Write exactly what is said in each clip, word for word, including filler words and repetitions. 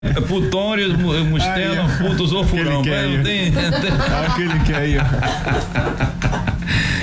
Putônio, Mustela, putos ou furão. Aquele que aí, ó.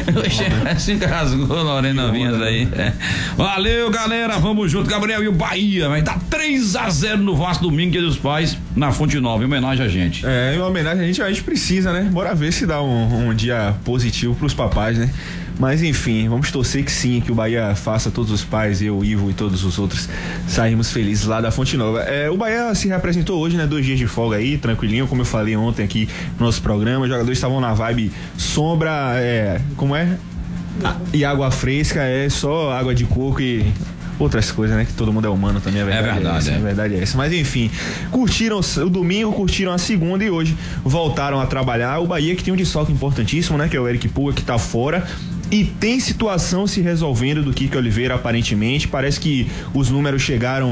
Se rasgou, Lorena Vinhas aí. É. Valeu, galera. Vamos junto, Gabriel. E o Bahia vai dar três a zero no Vasco domingo, Dia dos Pais, na Fonte Nova, em homenagem a gente. É, em homenagem a gente, a gente precisa, né? Bora ver se dá um, um dia positivo pros papais, né? Mas enfim, vamos torcer que sim, que o Bahia faça todos os pais, eu, Ivo e todos os outros saímos felizes lá da Fonte Nova. É, o Bahia se representou hoje, né? Dois dias de folga aí, tranquilinho, como eu falei ontem aqui no nosso programa. Os jogadores estavam na vibe sombra, é, como é? Ah, e água fresca, é só água de coco e outras coisas, né? Que todo mundo é humano também, é verdade. É verdade, é, essa, é. é verdade é essa. Mas enfim, curtiram o domingo, curtiram a segunda e hoje voltaram a trabalhar. O Bahia que tem um desfalque importantíssimo, né? Que é o Eric Puga, que tá fora. E tem situação se resolvendo do Kiko Oliveira, aparentemente. Parece que os números chegaram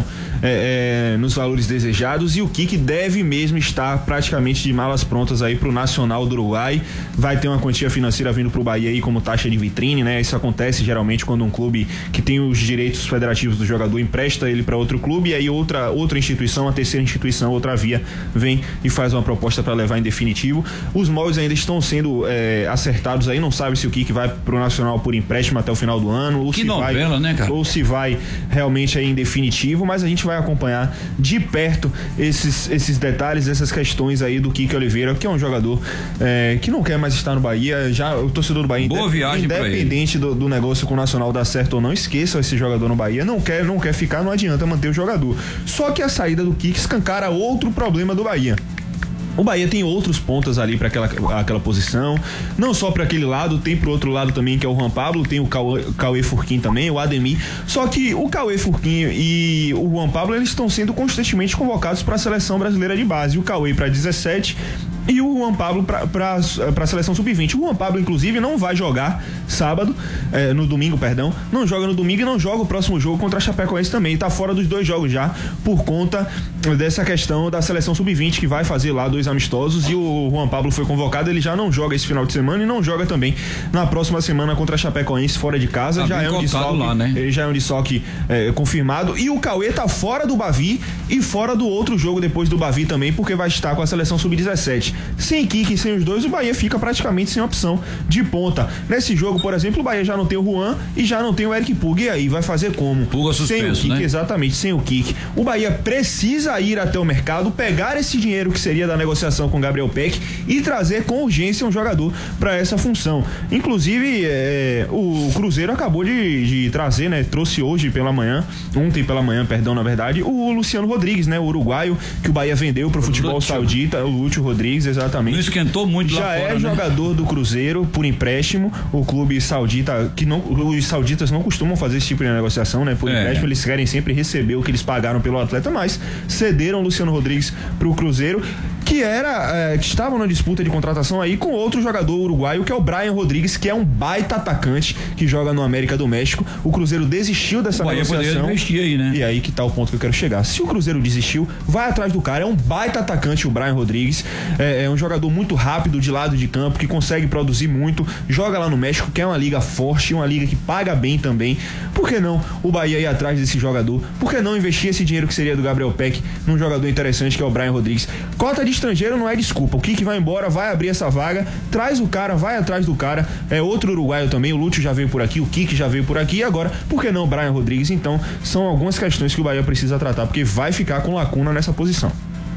é, é, nos valores desejados e o Kiko deve mesmo estar praticamente de malas prontas aí pro Nacional do Uruguai. Vai ter uma quantia financeira vindo pro Bahia aí como taxa de vitrine, né? Isso acontece geralmente quando um clube que tem os direitos federativos do jogador empresta ele para outro clube e aí outra, outra instituição, a terceira instituição, outra via, vem e faz uma proposta para levar em definitivo. Os moldes ainda estão sendo é, acertados aí, não sabe se o Kiko vai pro Nacional por empréstimo até o final do ano, ou que se novela, vai, né, cara? ou se vai realmente aí em definitivo, mas a gente vai acompanhar de perto esses, esses detalhes, essas questões aí do Kiko Oliveira, que é um jogador é, que não quer mais estar no Bahia. Já o torcedor do Bahia, boa viagem, independente do, do negócio com o Nacional dar certo ou não, esqueça esse jogador no Bahia, não quer, não quer ficar, não adianta manter o jogador. Só que a saída do Kiko escancara outro problema do Bahia. O Bahia tem outros pontas ali para aquela, aquela posição, não só para aquele lado, tem pro outro lado também, que é o Juan Pablo, tem o Cauê, Cauê Furquim também, o Ademir. Só que o Cauê Furquim e o Juan Pablo, eles estão sendo constantemente convocados para a seleção brasileira de base. O Cauê para dezessete e o Juan Pablo para a seleção sub vinte. O Juan Pablo, inclusive, não vai jogar sábado, é, no domingo, perdão, não joga no domingo e não joga o próximo jogo contra a Chapecoense também. Tá fora dos dois jogos já, por conta dessa questão da seleção sub vinte, que vai fazer lá dois amistosos, e o Juan Pablo foi convocado, ele já não joga esse final de semana e não joga também na próxima semana contra a Chapecoense fora de casa. Tá, já é um desfalque, lá, né? Ele já é um desfalque é, confirmado, e o Cauê tá fora do Bavi e fora do outro jogo depois do Bavi também, porque vai estar com a seleção sub dezessete. Sem Kiki e sem os dois, o Bahia fica praticamente sem opção de ponta. Nesse jogo, por exemplo, o Bahia já não tem o Juan e já não tem o Eric Puga. E aí, vai fazer como? Puga suspenso, sem o Kiki, né? Exatamente, sem o Kiki. O Bahia precisa ir até o mercado, pegar esse dinheiro que seria da negociação com o Gabriel Peck e trazer com urgência um jogador para essa função. Inclusive, é, o Cruzeiro acabou de, de trazer, né? Trouxe hoje pela manhã, ontem pela manhã, perdão, na verdade, o Luciano Rodrigues, né? O uruguaio que o Bahia vendeu pro futebol Lúcio. saudita, o Lúcio Rodrigues, exatamente. Não esquentou muito já lá fora, é né? jogador do Cruzeiro por empréstimo. O clube saudita, que não, os sauditas não costumam fazer esse tipo de negociação, né? Por é. empréstimo, eles querem sempre receber o que eles pagaram pelo atleta, mas cederam o Luciano Rodrigues pro Cruzeiro, que era, é, que estavam na disputa de contratação aí com outro jogador uruguaio, que é o Brian Rodrigues, que é um baita atacante que joga no América do México. O Cruzeiro desistiu dessa o negociação. Investir aí, né? E aí que tá o ponto que eu quero chegar. Se o Cruzeiro desistiu, vai atrás do cara. É um baita atacante o Brian Rodrigues. É, é um jogador muito rápido de lado de campo, que consegue produzir muito. Joga lá no México, que é uma liga forte, uma liga que paga bem também. Por que não o Bahia ir atrás desse jogador? Por que não investir esse dinheiro que seria do Gabriel Peck num jogador interessante que é o Brian Rodrigues? Cota de estrangeiro não é desculpa. O Kiki vai embora, vai abrir essa vaga, traz o cara, vai atrás do cara. É outro uruguaio também, o Lúcio já veio por aqui, o Kiki já veio por aqui, e agora, por que não o Brian Rodrigues? Então, são algumas questões que o Bahia precisa tratar, porque vai ficar com lacuna nessa posição.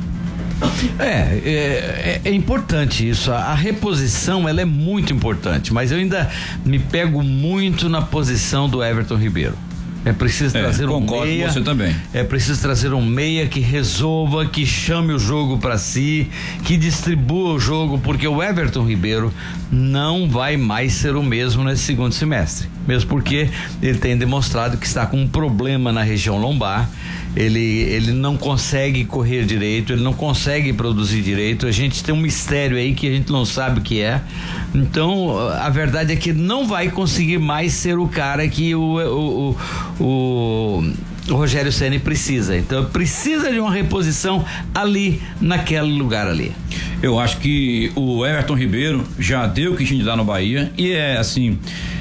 É, é, é importante isso, a, a reposição ela é muito importante, mas eu ainda me pego muito na posição do Everton Ribeiro. É preciso é, trazer um meia. Com você também. É preciso trazer um meia que resolva, que chame o jogo para si, que distribua o jogo, porque o Everton Ribeiro não vai mais ser o mesmo nesse segundo semestre. Mesmo porque ele tem demonstrado que está com um problema na região lombar. Ele, ele não consegue correr direito, ele não consegue produzir direito. A gente tem um mistério aí que a gente não sabe o que é. Então, a verdade é que não vai conseguir mais ser o cara que o, o, o, o, o Rogério Ceni precisa. Então, precisa de uma reposição ali, naquele lugar ali. Eu acho que o Everton Ribeiro já deu o que tinha de dar no Bahia e é assim,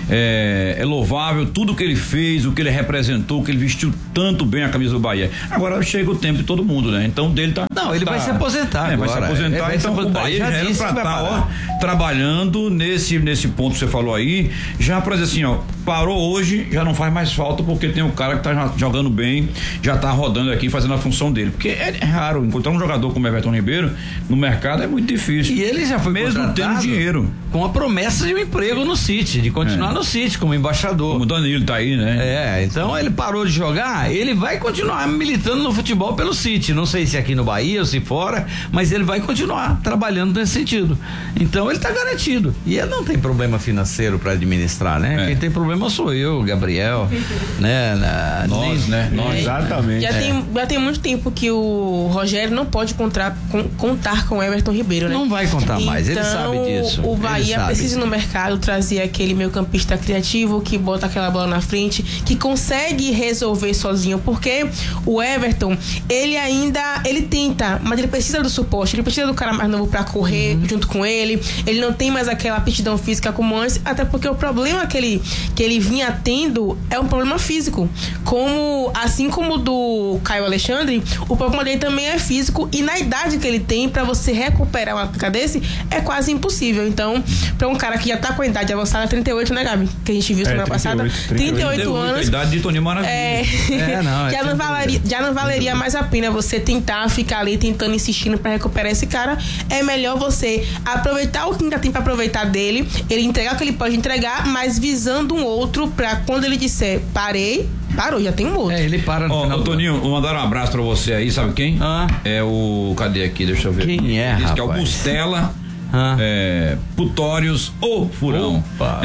é, é louvável tudo que ele fez, o que ele representou, que ele vestiu tanto bem a camisa do Bahia. Agora chega o tempo de todo mundo, né? Então dele tá. Não, ele tá, vai se aposentar. É, agora. vai se aposentar, ele vai então se aposentar. o Bahia já, já era pra estar, ó, trabalhando nesse, nesse ponto que você falou aí, já pra dizer assim, ó, parou hoje, já não faz mais falta, porque tem um cara que tá jogando bem, já tá rodando aqui, fazendo a função dele. Porque é, é raro encontrar um jogador como Everton Ribeiro no mercado, é muito difícil. E ele já foi mesmo tendo dinheiro. Com a promessa de um emprego no City, de continuar é. no City como embaixador. Como o Danilo tá aí, né? É, então ele parou de jogar, ele vai continuar militando no futebol pelo City. Não sei se aqui no Bahia ou se fora, mas ele vai continuar trabalhando nesse sentido. Então ele tá garantido. E ele não tem problema financeiro para administrar, né? É. Quem tem problema sou eu, Gabriel, né? Na, Nós, nem, né? Nós. É, exatamente. Já, é. tem, já tem muito tempo que o Rogério não pode contar com, contar com o Everton Ribeiro, né? Não vai contar mais, então, ele sabe disso. O Bahia precisa ir no mercado trazer aquele meio campista criativo que bota aquela bola na frente, que consegue resolver sozinho, porque o Everton, ele ainda, ele tenta, mas ele precisa do suporte, ele precisa do cara mais novo pra correr uhum. junto com ele, ele não tem mais aquela aptidão física como antes, até porque o problema que ele, que ele vinha tendo é um problema físico, como, assim como o do Caio Alexandre, o problema dele também é físico, e na idade que ele tem, pra você recuperar uma atleta desse, é quase impossível. Então, pra um cara que já tá com a idade avançada, trinta e oito, né, Gabi? Que a gente viu semana é, passada. trinta e oito anos. A idade de Toninho Maravilha. É, é, não, é já, não valeria, já não valeria mais a pena você tentar ficar ali tentando, insistindo pra recuperar esse cara. É melhor você aproveitar o que ainda tem pra aproveitar dele, ele entregar o que ele pode entregar, mas visando um outro pra quando ele disser parei, parou, já tem um outro. É, ele para no Ó, final. Ô, Toninho, vou mandar um abraço pra você aí, sabe quem? Ah. É o. Cadê aqui? Deixa eu ver. Quem é, Diz rapaz? que é o Bustela. Ah. É, Putórios ou Furão. Opa.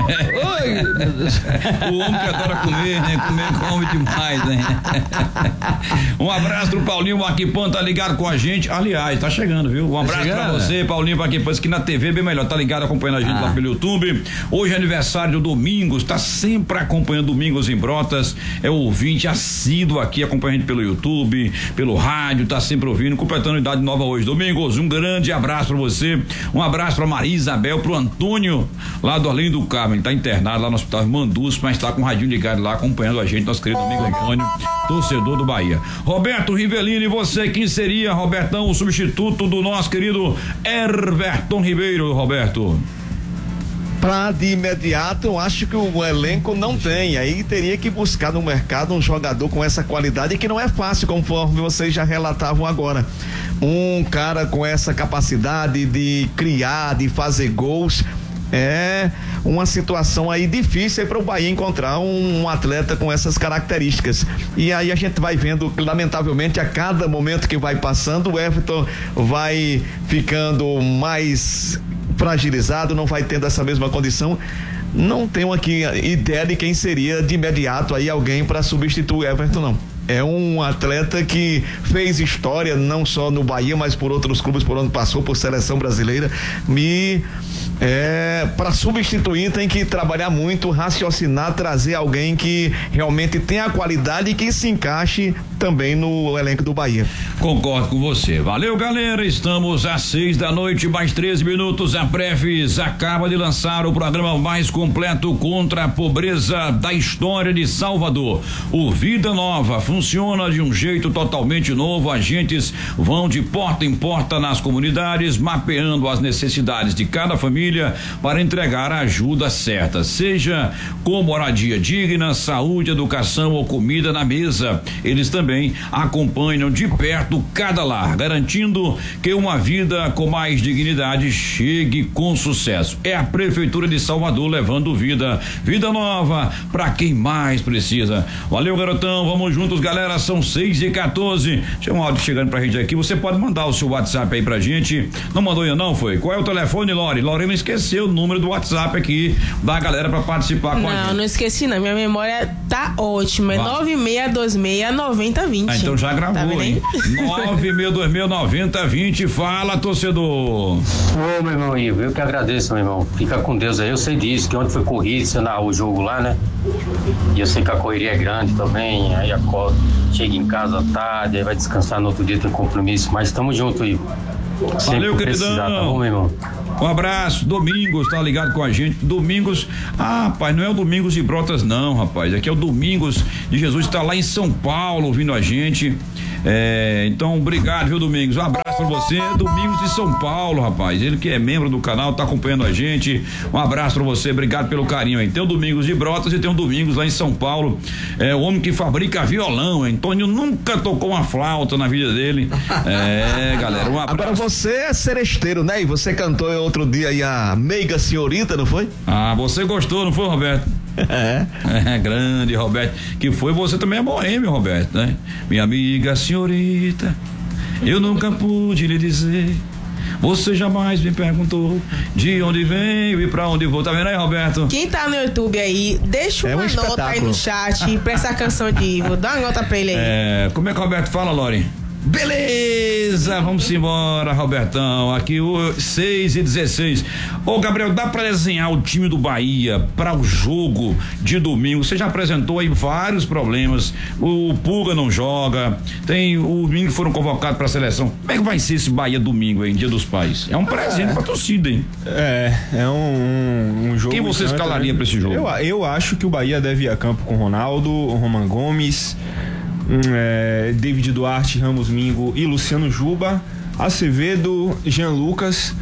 Oi. O homem que adora comer, né? Comer come demais, né? Um abraço pro Paulinho Maquipan, tá ligado com a gente. Aliás, tá chegando, viu? Um abraço tá pra você, Paulinho Maquipan, que na T V é bem melhor, tá ligado acompanhando a gente ah. lá pelo YouTube. Hoje é aniversário do Domingos, tá sempre acompanhando Domingos em Brotas, é ouvinte assíduo aqui, acompanhando a gente pelo YouTube, pelo rádio, tá sempre ouvindo, completando idade nova hoje. Domingos, um grande abraço pra você, um abraço abraço pra Maria Isabel, pro Antônio, lá do Além do Carmo. Ele tá internado lá no Hospital Mandus, mas tá com o radinho ligado lá, acompanhando a gente, nosso querido amigo Antônio, torcedor do Bahia. Roberto Rivelino, e você, quem seria, Robertão, o substituto do nosso querido Everton Ribeiro, Roberto? Pra de imediato, eu acho que o elenco não tem, aí teria que buscar no mercado um jogador com essa qualidade, que não é fácil, conforme vocês já relatavam agora. Um cara com essa capacidade de criar, de fazer gols, é uma situação aí difícil para o Bahia encontrar um, um atleta com essas características. E aí a gente vai vendo, lamentavelmente, a cada momento que vai passando, o Everton vai ficando mais fragilizado, não vai tendo essa mesma condição. Não tenho aqui ideia de quem seria de imediato aí alguém para substituir o Everton, não. É um atleta que fez história não só no Bahia, mas por outros clubes por onde passou, por seleção brasileira. Me é, para substituir tem que trabalhar muito, raciocinar, trazer alguém que realmente tenha a qualidade e que se encaixe também no elenco do Bahia. Concordo com você. Valeu, galera. Estamos às seis da noite, mais treze minutos. A Prefis acaba de lançar o programa mais completo contra a pobreza da história de Salvador. O Vida Nova funciona de um jeito totalmente novo. Agentes vão de porta em porta nas comunidades, mapeando as necessidades de cada família para entregar a ajuda certa, seja com moradia digna, saúde, educação ou comida na mesa. Eles também acompanham de perto cada lar, garantindo que uma vida com mais dignidade chegue com sucesso. É a Prefeitura de Salvador levando vida, vida nova para quem mais precisa. Valeu, garotão, vamos juntos, galera. São seis e quatorze. Tinha um áudio chegando pra gente aqui. Você pode mandar o seu WhatsApp aí pra gente. Não mandou ainda, não? Foi? Qual é o telefone, Lore? Lorena esqueceu o número do WhatsApp aqui da galera pra participar com não, a gente. Não, não esqueci, não. Minha memória tá ótima. É nove seis dois seis, nove zero dois zero. Ah, então já gravou, tá, hein? nove seis dois seis, nove zero dois zero. Fala, torcedor. Ô, meu irmão Ivo, eu que agradeço, meu irmão. Fica com Deus aí. Eu sei disso, que ontem foi corrido, você narrou o jogo lá, né? E eu sei que a correria é grande também. Aí acorda, chega em casa à tarde, aí vai descansar no outro dia, tem compromisso. Mas tamo junto, Ivo. Sempre valeu, queridão. Tá bom, meu irmão? Um abraço, Domingos, tá ligado com a gente. Domingos, ah, rapaz, não é o Domingos de Brotas, não, rapaz. Aqui é o Domingos de Jesus, tá lá em São Paulo ouvindo a gente. É, então, obrigado, viu, Domingos? Um abraço pra você, Domingos de São Paulo, rapaz. Ele que é membro do canal, tá acompanhando a gente. Um abraço pra você, obrigado pelo carinho aí. Tem o Domingos de Brotas e tem o Domingos lá em São Paulo. É o homem que fabrica violão. Antônio nunca tocou uma flauta na vida dele. É, galera, um abraço. Agora você é seresteiro, né? E você cantou outro dia aí a Meiga Senhorita, não foi? Ah, você gostou, não foi, Roberto? É. É, grande, Roberto. Que foi, você também é boêmio, Roberto, né? Minha amiga senhorita, eu nunca pude lhe dizer. Você jamais me perguntou de onde venho e pra onde vou. Tá vendo aí, Roberto? Quem tá no YouTube aí, deixa É um uma nota aí espetáculo. no chat pra essa canção de Ivo. Dá uma nota pra ele aí. É, como é que o Roberto fala, Lori? Beleza, vamos embora, Robertão. Aqui o seis e dezesseis. Ô, Gabriel, dá pra desenhar o time do Bahia para o jogo de domingo? Você já apresentou aí vários problemas. O Pulga não joga. Tem o domingo que foram convocados pra seleção. Como é que vai ser esse Bahia domingo aí, Dia dos Pais? É um presente é. pra torcida, hein? É, é um, um jogo. Quem você tanto, escalaria né? pra esse jogo? Eu, eu acho que o Bahia deve ir a campo com Ronaldo, Roman Gomes, é, David Duarte, Ramos Mingo e Luciano Juba, Acevedo, Jean Lucas,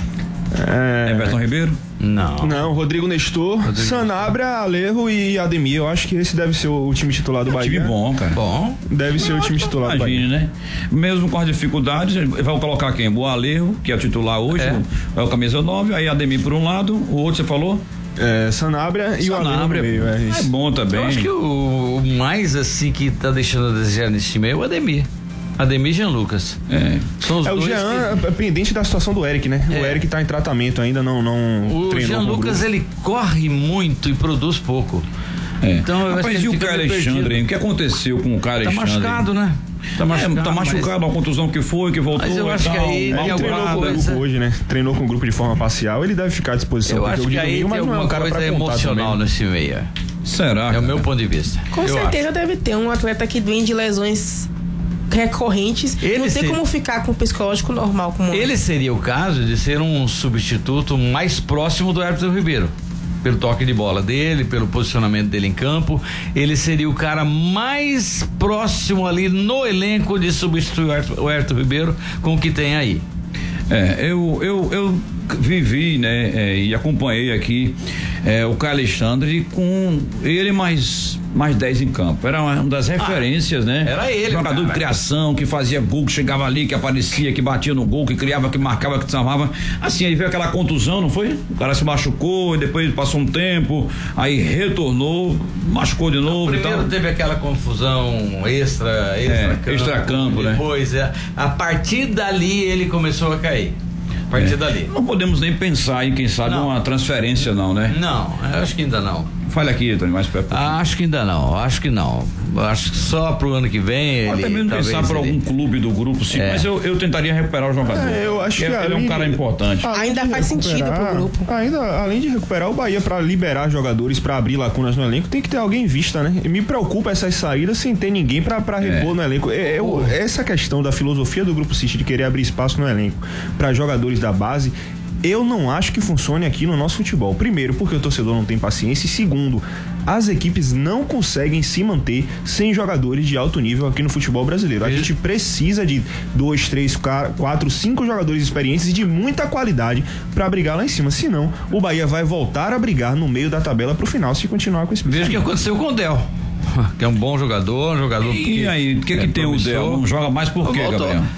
é, Everton Ribeiro? Não. Não, Rodrigo Nestor, Rodrigo Sanabria, Alejo e Ademir. Eu acho que esse deve ser o, o time titular do É um Bahia. time bom, cara. Bom. Deve ser o time titular do Bahia. Imagine, né? Mesmo com as dificuldades, vai colocar quem? O Alejo, que é o titular hoje, É. é o camisa nove, aí Ademir por um lado, o outro você falou? É, Sanabria e o Alejo no meio. É, É isso. bom também. Eu acho que o, o mais assim que tá deixando a desejar nesse time é o Ademir. Ademir e Jean Lucas. É. São os É, o dois. Jean que... é pendente da situação do Eric, né? É. O Eric tá em tratamento ainda, não, não O treinou Jean com o Lucas, grupo. ele corre muito e produz pouco. É. Então, eu acho Rapaz, que e o ele fica Caio meio Alexandre, perdido. hein? O que aconteceu com o Caio Tá Alexandre? machucado, né? Tá machucado. É, tá machucado, uma contusão que foi, que voltou. Mas eu e acho que tal, aí mal tem Ele treinou com o curado. coisa- grupo hoje, né? Treinou com o grupo de forma parcial. Ele deve ficar à disposição Eu pro acho jogo que de aí domingo, tem mas não é alguma um cara coisa pra contar emocional também. nesse meio. Será? É o meu ponto de vista. Com Eu certeza deve ter um atleta que doente de lesões recorrentes. Ele não tem se- como ficar com o psicológico normal como Ele seria o caso de ser um substituto mais próximo do Everton Ribeiro. Pelo toque de bola dele, pelo posicionamento dele em campo, ele seria o cara mais próximo ali no elenco de substituir o Everton- o Everton Ribeiro com o que tem aí. É, eu, eu, eu vivi, né, é, e acompanhei aqui é, o Caio Alexandre com ele mais mais dez em campo. Era uma das referências, né? era ele, Jogador cara. de criação, que fazia gol, que chegava ali, que aparecia, que batia no gol, que criava, que marcava, que salvava. Assim, aí veio aquela contusão, não foi? O cara se machucou e depois passou um tempo, aí retornou, machucou de novo e Primeiro tal. teve aquela confusão extra, extra campo, extracampo, né? Depois, é, a partir dali ele começou a cair. A partir É. dali. Não podemos nem pensar em, quem sabe, Não. uma transferência, não, né? Não, eu acho que ainda não. Fale aqui, Tony, mais perto. Acho que ainda não, acho que não. Acho que só pro ano que vem Ou ele até mesmo talvez pensar por ele- algum clube do grupo, sim, É. mas eu, eu tentaria recuperar o jogador. É, eu acho Ele- que ele é um além cara de- importante. Além Ainda de faz sentido recuperar- pro grupo. Ainda, além de recuperar o Bahia para liberar jogadores, para abrir lacunas no elenco, tem que ter alguém em vista, né? E me preocupa essas saídas sem ter ninguém para repor no elenco. É, é o- essa questão da filosofia do Grupo City de querer abrir espaço no elenco para jogadores da base, eu não acho que funcione aqui no nosso futebol. Primeiro, porque o torcedor não tem paciência. E segundo, as equipes não conseguem se manter sem jogadores de alto nível aqui no futebol brasileiro. A gente precisa de dois, três, ca- quatro, cinco jogadores experientes e de muita qualidade para brigar lá em cima. Senão, o Bahia vai voltar a brigar no meio da tabela pro final se continuar com esse Veja o que aconteceu com o Del, que é um bom jogador, um jogador E aí, o que é que tem o promissor. Del? Não joga mais por quê, Voltou. Gabriel?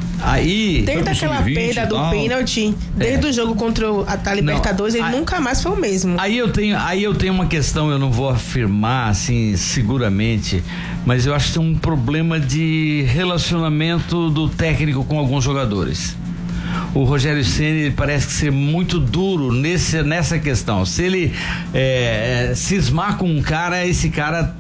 Aí, Desde Foi pro aquela sub vinte perda e do tal. pênalti, desde o jogo contra o- a, a Libertadores, ele aí- nunca mais foi o mesmo. aí eu tenho, aí eu tenho uma questão, eu não vou afirmar assim seguramente, mas eu acho que tem um problema de relacionamento do técnico com alguns jogadores. O Rogério Ceni parece que ser muito duro nesse, nessa questão. Se ele é, é, cismar com um cara, esse cara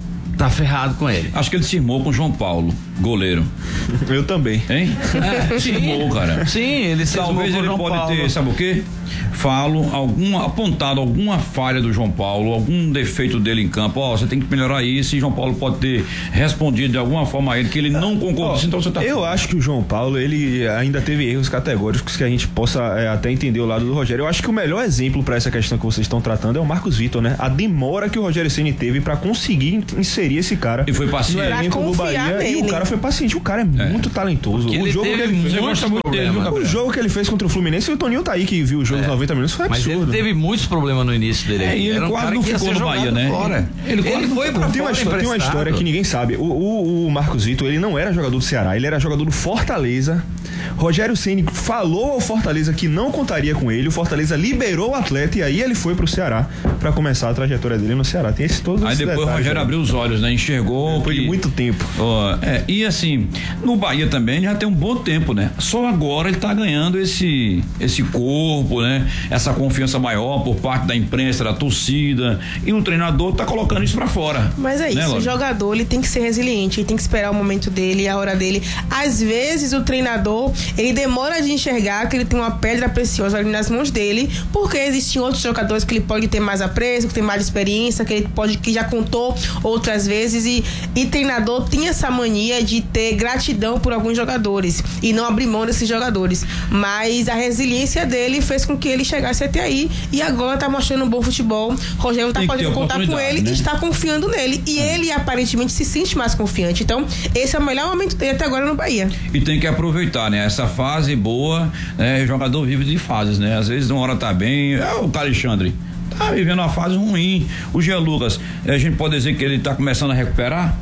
tá ferrado com ele. Acho que ele se irmou com o João Paulo, goleiro. Eu também. Hein? É, se irmou, cara. Sim, ele se Talvez ele João pode Paulo. ter, sabe o quê? Falo, alguma, apontado alguma falha do João Paulo, algum defeito dele em campo. Ó, oh, você tem que melhorar isso, e João Paulo pode ter respondido de alguma forma a ele que ele não concordou. Oh, então você tá... Eu acho que o João Paulo, ele ainda teve erros categóricos que a gente possa é, até entender o lado do Rogério. Eu acho que o melhor exemplo para essa questão que vocês estão tratando é o Marcos Vitor, né? A demora que o Rogério Ceni teve para conseguir inserir esse cara. E foi paciente. No elenco do Bahia, nele. e o cara foi paciente. O cara é, é. muito talentoso. Porque o jogo que ele fez, gosta muito dele, o jogo que ele fez contra o Fluminense, e o Toninho tá aí que viu o jogo É. dos noventa minutos, foi Mas absurdo. ele teve muitos problemas no início dele. É, e ele Era um quase cara não que ia ficou ser no Bahia, jogado né? fora. Ele Ele, quase não foi ficou. pra Tem uma, fora história, tem uma emprestado. história que ninguém sabe. O, o, o Marcos Vitor, ele não era jogador do Ceará, ele era jogador do Fortaleza. Rogério Ceni falou ao Fortaleza que não contaria com ele. O Fortaleza liberou o atleta e aí ele foi pro Ceará pra começar a trajetória dele no Ceará. Tem esse todo Aí depois o Rogério aí. abriu os olhos, né? Enxergou. Depois que... de muito tempo. Ó, é, e assim, no Bahia também já tem um bom tempo, né? Só agora ele tá ganhando esse, esse corpo, né? Essa confiança maior por parte da imprensa, da torcida, e o treinador tá colocando isso pra fora. Mas é né, isso, o Lógico? jogador ele tem que ser resiliente, ele tem que esperar o momento dele, a hora dele. Às vezes o treinador, ele demora de enxergar que ele tem uma pedra preciosa ali nas mãos dele, porque existem outros jogadores que ele pode ter mais apreço, que tem mais experiência, que ele pode, que já contou outras vezes, e, e treinador tem essa mania de ter gratidão por alguns jogadores e não abrir mão desses jogadores, mas a resiliência dele fez com que ele chegasse até aí, e agora tá mostrando um bom futebol. Rogério tá Tem que ter podendo contar com oportunidade, ele, né? e está confiando nele, e ele aparentemente se sente mais confiante. Então esse é o melhor momento dele até agora no Bahia. E tem que aproveitar, né? Essa fase boa, né? O jogador vive de fases, né? Às vezes uma hora tá bem, é o Alexandre tá vivendo uma fase ruim. O Jean Lucas, a gente pode dizer que ele tá começando a recuperar?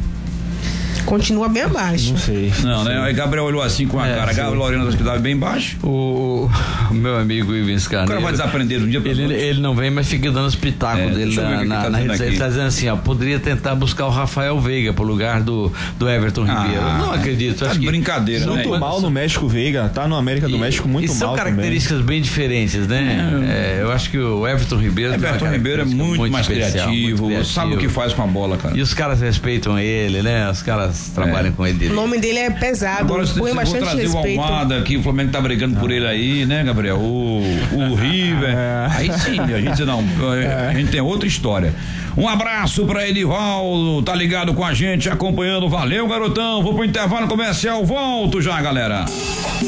Continua bem abaixo. Não sei. Não, né? Aí Gabriel olhou assim com a É, cara. sim. Gabriel Lorena acho que tava bem baixo. O, o meu amigo Ivens O cara vai Carneiro, desaprender de um dia para ele, outro. ele não vem, mas fica dando os pitacos É, dele deixa eu ver o na, que na, que tá na dizendo rede. Ele aqui. tá dizendo assim, ó, poderia tentar buscar o Rafael Veiga pro lugar do, do Everton Ribeiro. Ah, Não acredito. tá Acho de que brincadeira, né? Muito mal no México, Veiga. Tá no América do E- México muito e são mal características bem diferentes, né? É, eu acho que o Everton Ribeiro tem uma Everton Ribeiro é característica muito, mais especial, criativo, muito sabe o que faz com a bola, cara. E os caras respeitam ele, né? Os caras trabalham com ele O direito. nome dele é pesado, Agora você põe vou bastante trazer respeito. o Almada, que o Flamengo tá brigando por ele aí, né, Gabriel? O, o River. Aí sim, a gente não, a gente tem outra história. Um abraço pra Edivaldo, tá ligado com a gente, acompanhando. Valeu, garotão. Vou pro intervalo comercial, volto já, galera.